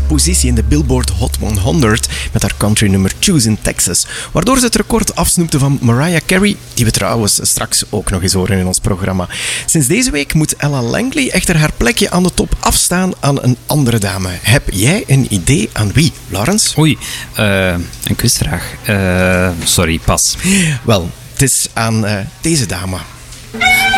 positie in de Billboard Hot 100 met haar country nummer Choose in Texas, waardoor ze het record afsnoepte van Mariah Carey, die we trouwens straks ook nog eens horen in ons programma. Sinds deze week moet Ella Langley echter haar plekje aan de top afstaan aan een andere dame. Heb jij een idee aan wie, Laurens? Oei, een quizvraag. Sorry, pas. Wel, het is aan deze dame.